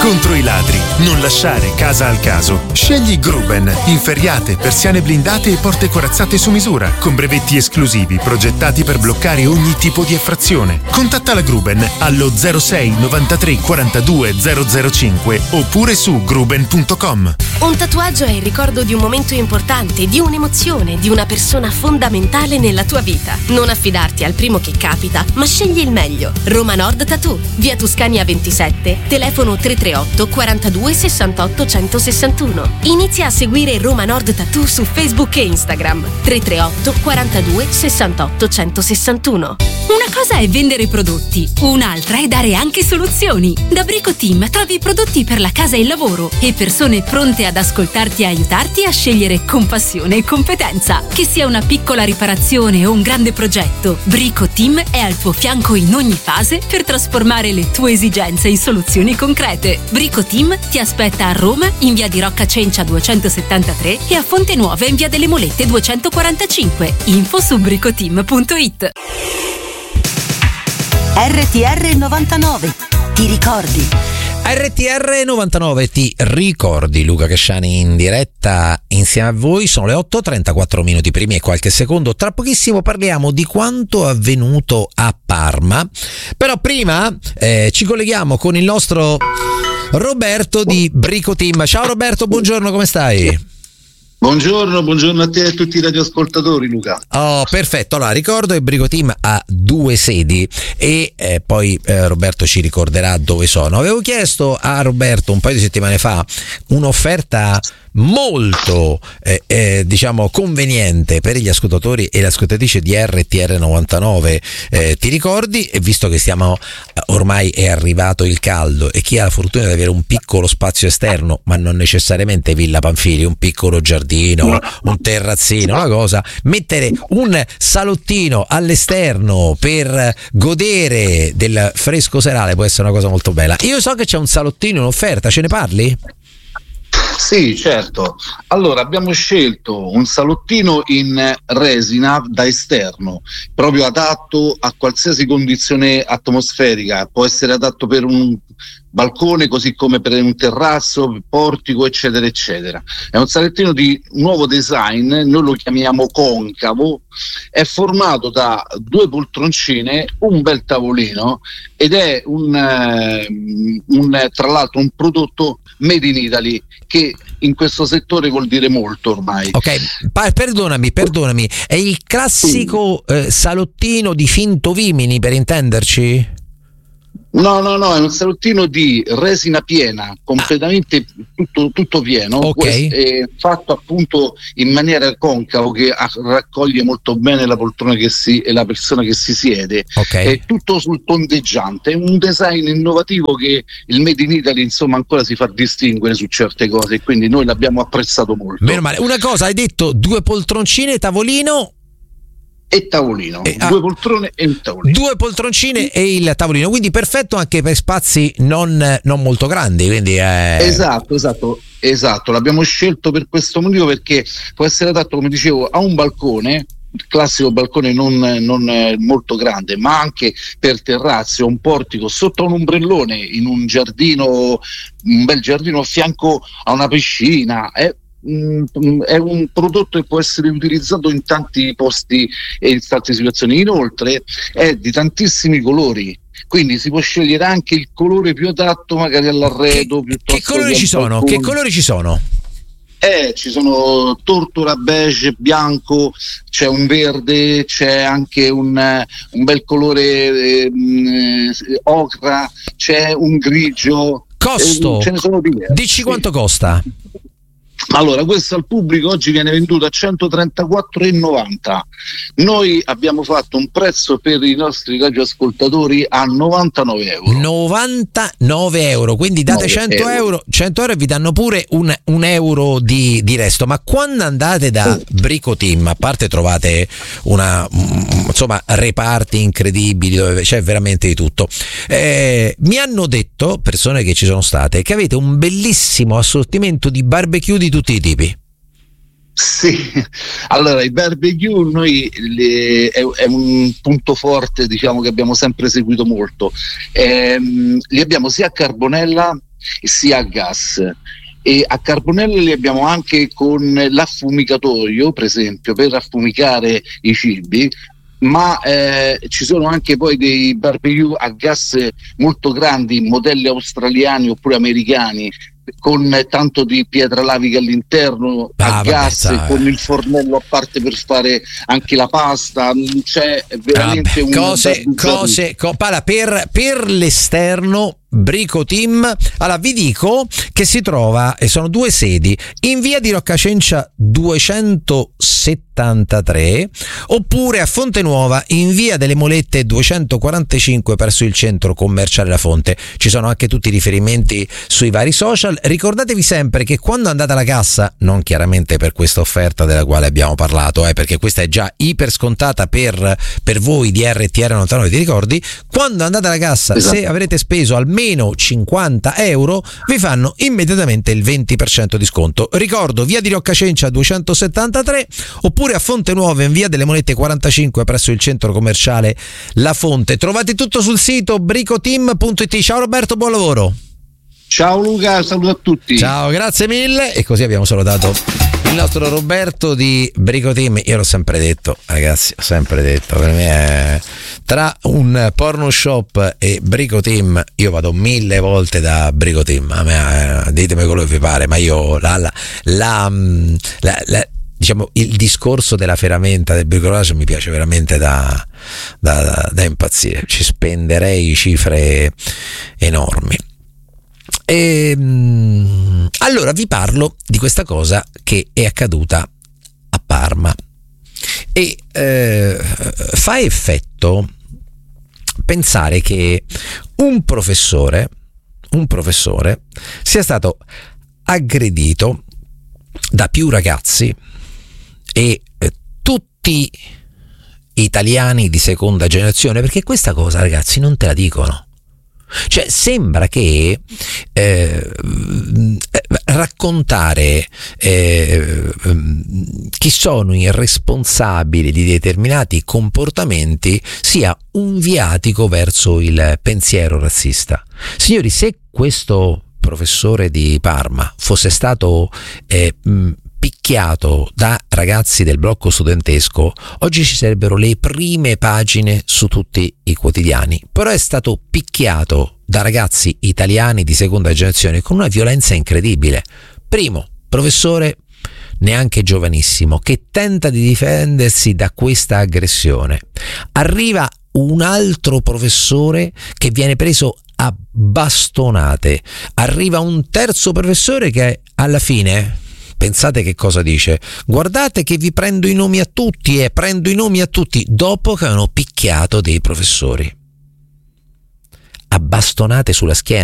Contro i ladri, non lasciare casa al caso. Scegli Gruben, inferriate, persiane blindate e porte corazzate su misura, con brevetti esclusivi progettati per bloccare ogni tipo di effrazione. Contatta la Gruben allo 06 93 42 005 oppure su gruben.com. Un tatuaggio è il ricordo di un momento importante, di un'emozione, di una persona fondamentale nella tua vita. Non affidarti al primo che capita, ma scegli il meglio. Roma Nord Tattoo, via Tuscania 27, telefono 338 42 68 161. Inizia a seguire Roma Nord Tattoo su Facebook e Instagram. 338 42 68 161. Una cosa è vendere prodotti, un'altra è dare anche soluzioni. Da Brico Team trovi prodotti per la casa e il lavoro e persone pronte ad ascoltarti e aiutarti a scegliere con passione e competenza. Che sia una piccola riparazione o un grande progetto, Brico Team è al tuo fianco in ogni fase per trasformare le tue esigenze in soluzioni concrete. Brico Team ti aspetta a Roma in via di Rocca Cencia 273 e a Fonte Nuova in via delle Molette 245. Info su bricoteam.it. RTR 99, ti ricordi? RTR 99, ti ricordi? Luca Casciani in diretta insieme a voi. Sono le 8:34 minuti primi e qualche secondo. Tra pochissimo parliamo di quanto avvenuto a Parma, però prima ci colleghiamo con il nostro Roberto di Brico Team. Ciao Roberto, buongiorno, come stai? Buongiorno a te e a tutti i radioascoltatori, Luca. Oh, perfetto. Allora, ricordo che Brico Team ha 2 sedi e poi Roberto ci ricorderà dove sono. Avevo chiesto a Roberto un paio di settimane fa un'offerta molto diciamo conveniente per gli ascoltatori e le ascoltatrici di RTR 99, ti ricordi? E visto che ormai è arrivato il caldo e chi ha la fortuna di avere un piccolo spazio esterno, ma non necessariamente Villa Pamphili, un piccolo giardino, un terrazzino, una cosa, mettere un salottino all'esterno per godere del fresco serale può essere una cosa molto bella. Io so che c'è un salottino in offerta, ce ne parli? Sì, certo. Allora, abbiamo scelto un salottino in resina da esterno, proprio adatto a qualsiasi condizione atmosferica. Può essere adatto per un balcone, così come per un terrazzo, portico, eccetera, eccetera. È un salottino di nuovo design, noi lo chiamiamo concavo, è formato da 2 poltroncine, un bel tavolino ed è tra l'altro un prodotto made in Italy, che in questo settore vuol dire molto ormai. Ok, perdonami, è il classico salottino di Finto Vimini, per intenderci? No, è un salottino di resina piena, completamente tutto pieno, okay. Fatto appunto in maniera concavo, che raccoglie molto bene la poltrona e la persona che si siede. Okay. È tutto sul tondeggiante, è un design innovativo che il Made in Italy insomma ancora si fa distinguere su certe cose, e quindi noi l'abbiamo apprezzato molto. Meno male. Una cosa, hai detto 2 poltroncine, tavolino e tavolino, 2 poltrone e un tavolino, 2 poltroncine e il tavolino, quindi perfetto anche per spazi non molto grandi, quindi esatto, l'abbiamo scelto per questo motivo, perché può essere adatto, come dicevo, a un balcone, il classico balcone non molto grande, ma anche per terrazze o un portico, sotto un ombrellone, in un giardino, un bel giardino a fianco a una piscina. È un prodotto che può essere utilizzato in tanti posti e in tante situazioni. Inoltre è di tantissimi colori, quindi si può scegliere anche il colore più adatto magari all'arredo. Che colori ci sono? Che colori ci sono? Ci sono tortora, beige, bianco, c'è un verde, c'è anche un bel colore ocra, c'è un grigio. Costo? Ce ne sono diversi. Dici quanto costa? Allora, questo al pubblico oggi viene venduto a 134,90. Noi abbiamo fatto un prezzo per i nostri radioascoltatori a 99 euro. 99 euro, quindi date 100 euro e vi danno pure un euro di resto. Ma quando andate da Brico Team, a parte trovate reparti incredibili dove c'è veramente di tutto, mi hanno detto persone che ci sono state che avete un bellissimo assortimento di barbecue di tutti i tipi. Sì, allora i barbecue è un punto forte, diciamo, che abbiamo sempre seguito molto. Li abbiamo sia a carbonella sia a gas. E a carbonelle li abbiamo anche con l'affumicatoio, per esempio, per affumicare i cibi, ma ci sono anche poi dei barbecue a gas molto grandi, modelli australiani oppure americani, con tanto di pietra lavica all'interno, a gas, con il fornello a parte per fare anche la pasta. C'è veramente per l'esterno. Bricoteam, allora vi dico che si trova, e sono 2 sedi, in via di Roccacencia 273 oppure a Fonte Nuova in via delle Molette 245 presso il centro commerciale La Fonte. Ci sono anche tutti i riferimenti sui vari social. Ricordatevi sempre che quando andate alla cassa, non chiaramente per questa offerta della quale abbiamo parlato, perché questa è già iper scontata per voi di RTR 99, ti ricordi? Quando andate alla cassa, esatto, se avrete speso almeno 50 euro vi fanno immediatamente il 20% di sconto. Ricordo, via di Roccacencia 273 oppure a Fonte Nuova in via delle Monete 45 presso il centro commerciale La Fonte. Trovate tutto sul sito bricoteam.it. Ciao Roberto, buon lavoro. Ciao Luca, saluto a tutti. Ciao, grazie mille. E così abbiamo salutato il nostro Roberto di Bricoteam. Io l'ho sempre detto, ragazzi, ho sempre detto, per me è... tra un porno shop e Bricoteam io vado 1000 volte da Bricoteam. A me ditemi quello che vi pare, ma io diciamo il discorso della ferramenta del bricolage mi piace veramente da impazzire. Ci spenderei cifre enormi. Allora vi parlo di questa cosa che è accaduta a Parma e fa effetto pensare che un professore sia stato aggredito da più ragazzi e tutti italiani di seconda generazione, perché questa cosa, ragazzi, non te la dicono. Cioè sembra che raccontare chi sono i responsabili di determinati comportamenti sia un viatico verso il pensiero razzista. Signori, se questo professore di Parma fosse stato picchiato da ragazzi del blocco studentesco, oggi ci sarebbero le prime pagine su tutti i quotidiani. Però è stato picchiato da ragazzi italiani di seconda generazione con una violenza incredibile. Primo, professore neanche giovanissimo che tenta di difendersi da questa aggressione. Arriva un altro professore che viene preso a bastonate. Arriva un terzo professore che alla fine, pensate che cosa dice? Guardate che vi prendo i nomi a tutti dopo che hanno picchiato dei professori. A bastonate sulla schiena.